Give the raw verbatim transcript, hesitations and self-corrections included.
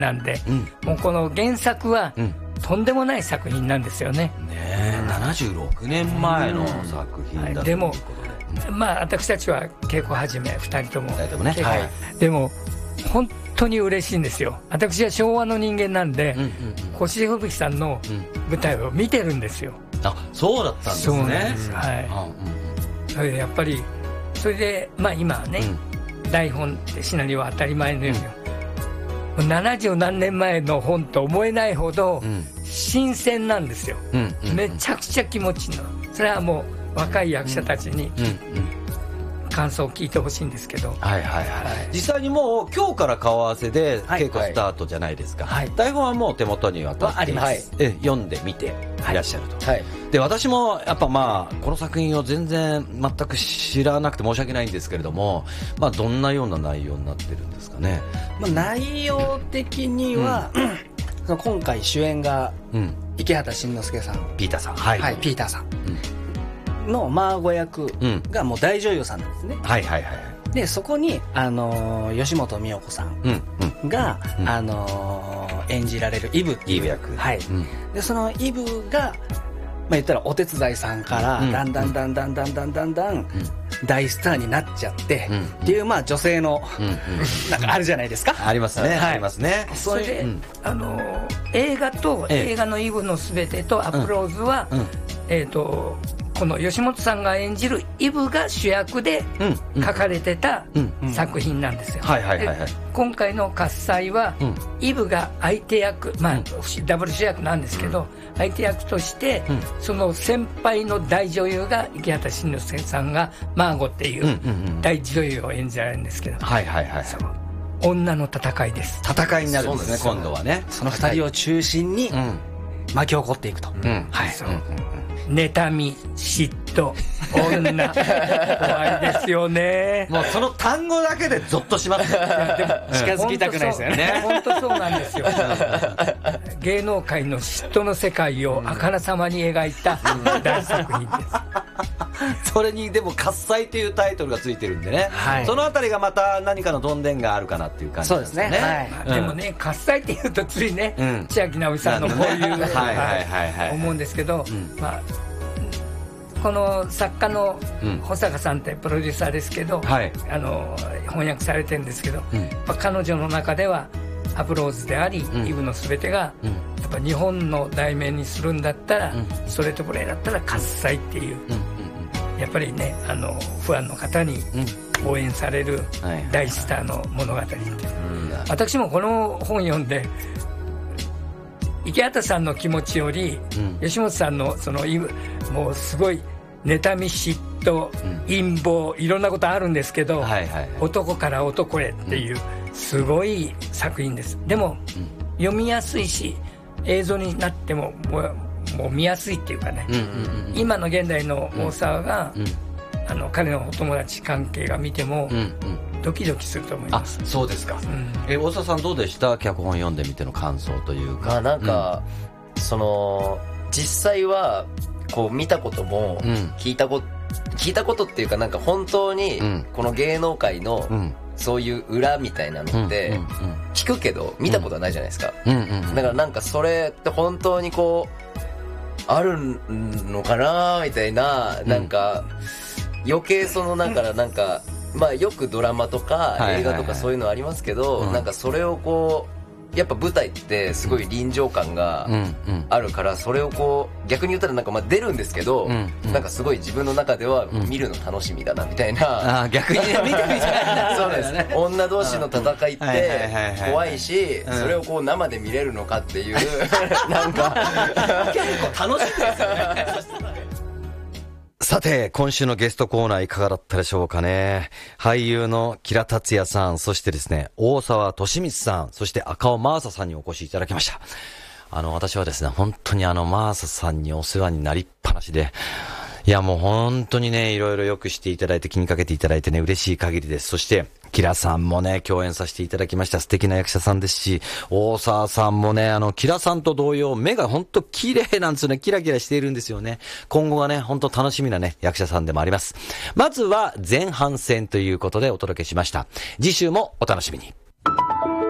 なんで、うん、もうこの原作は、うん、とんでもない作品なんですよね。 ねえ、ななじゅうろくねんまえの作品だ、うんはい、 でも、まあ私たちは稽古始めふたりとも、 ふたりともね、 はい、でも本当に嬉しいんですよ。私は昭和の人間なんで、うんうんうん、越路吹雪さんの舞台を見てるんですよ。 うん、あ、そうだったんですね。 そうなんです、はい、うんうん、それでやっぱりそれでまあ今はね、うん、台本ってシナリオは当たり前のように、うん、ななじゅう何年前の本と思えないほど新鮮なんですよ、うんうんうん、めちゃくちゃ気持ちいいの。それはもう若い役者たちに感想を聞いてほしいんですけど、 はいはいはい、はい、実際にもう今日から顔合わせで稽古スタートじゃないですか、はいはい、台本はもう手元にはあります、 え読んでみていらっしゃると、はい、で私もやっぱまあこの作品を全然全く知らなくて申し訳ないんですけれども、まあどんなような内容になってるんですかね。 まあ、内容的には、うん、その今回主演が池畑慎之介さん、 ピーターさん、はい、 はい、ピーターさん、うん、のマーゴ役がもう大女優さんなんですね、うん、 はいはいはい。 でそこに、あのー、吉本美代子さんが、うんうん、あのー、演じられるイブっていうイブ役、 はい、うん、でそのイブが、まあ、言ったらお手伝いさんからだんだんだんだんだんだんだんだん大スターになっちゃって、うん、っていうまあ女性の、うんうん、なんかあるじゃないですか。 ありますね、はい、ありますね。 それで、うん、あのー、映画と、ええ、映画のイブのすべてとアプローズは、うんうん、えっとこの吉本さんが演じるイブが主役で書かれてた作品なんですよ。今回の喝采は、うん、イブが相手役、まあ、うん、ダブル主役なんですけど、うん、相手役として、うん、その先輩の大女優が池畑慎之介さんがマーゴっていう大女優を演じられるんですけど、 はいはいはい、 女の戦いです。 戦いになるんですね、今度はね。 その二人を中心に巻き起こっていくと、うん、はい、そう、うんうん、妬み、嫉妬、女怖いですよね。 もうその単語だけでゾッとしますね。いやでも近づきたくないですよね。 本当そうなんですよ。芸能界の嫉妬の世界をあからさまに描いた大作品です。 それにでも喝采というタイトルがついてるんでね、はい、そのあたりがまた何かのどんでんがあるかなっていう感じですね。そうですね、はい、 まあ、でもね、喝采っていうとついね、うん、千秋直美さんのこういう思うんですけど、うん、まあこの作家の保坂さんってプロデューサーですけど、うん、はい、あの翻訳されてるんですけど、うん、彼女の中ではアプローズであり、うん、イブのすべてが、うん、やっぱ日本の題名にするんだったら、うん、ストレートプレイだったら喝采っていう、うんうんうん、やっぱりね、あのファンの方に応援される大スターの物語って、うん、私もこの本読んで池畑さんの気持ちより、うん、吉本さんのそのもうすごい妬み嫉妬、うん、陰謀いろんなことあるんですけど、はいはいはい、男から男へっていう、うん、すごい作品です。でも、うん、読みやすいし映像になってももう、もう見やすいっていうかね、うんうんうん、今の現代の大沢が、うんうん、あの彼のお友達関係が見ても、うんうん、ドキドキすると思います。 あ、そうですか、うん、え大沢さんどうでした？脚本読んでみての感想というか。 まあなんか、うん、その実際はこう見たことも聞いたこと、うん、聞いたことっていうかなんか本当にこの芸能界のそういう裏みたいなのって聞くけど見たことはないじゃないですか、うんうんうん、だからなんかそれって本当にこうあるのかなみたいな、なんか余計そのなんかなんかまあよくドラマとか映画とかそういうのありますけど、なんかそれをこうやっぱ舞台ってすごい臨場感があるから、それをこう逆に言ったらなんかまあ出るんですけど、なんかすごい自分の中では見るの楽しみだなみたいな、 あ逆に見てみたいな。 そうですね、女同士の戦いって怖いし、それをこう生で見れるのかっていうなんか結構楽しいですよね。さて今週のゲストコーナーいかがだったでしょうかね。俳優の木田達也さん、そしてですね大沢寿光さん、そして赤尾真麻さんにお越しいただきました。あの私はですね本当にあの真麻さんにお世話になりっぱなしで、いやもう本当にねいろいろよくしていただいて気にかけていただいてね嬉しい限りです。そしてキラさんもね共演させていただきました。素敵な役者さんですし、大沢さんもねあのキラさんと同様目が本当綺麗なんですよね。キラキラしているんですよね。今後がね本当楽しみなね役者さんでもあります。まずは前半戦ということでお届けしました。次週もお楽しみに。